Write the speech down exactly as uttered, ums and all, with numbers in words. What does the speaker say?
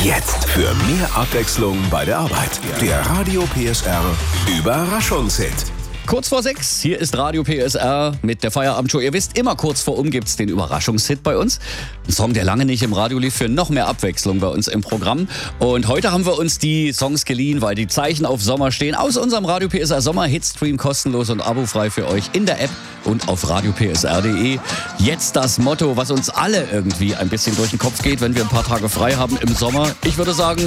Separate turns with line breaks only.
Jetzt für mehr Abwechslung bei der Arbeit. Der Radio P S R Überraschungshit.
Kurz vor sechs, hier ist Radio P S R mit der Feierabendshow. Ihr wisst, immer kurz vor um gibt's den Überraschungshit bei uns. Ein Song, der lange nicht im Radio lief, für noch mehr Abwechslung bei uns im Programm. Und heute haben wir uns die Songs geliehen, weil die Zeichen auf Sommer stehen, aus unserem Radio P S R Sommer Hitstream, kostenlos und abofrei für euch in der App und auf radio p s r punkt d e. Jetzt das Motto, was uns alle irgendwie ein bisschen durch den Kopf geht, wenn wir ein paar Tage frei haben im Sommer. Ich würde sagen,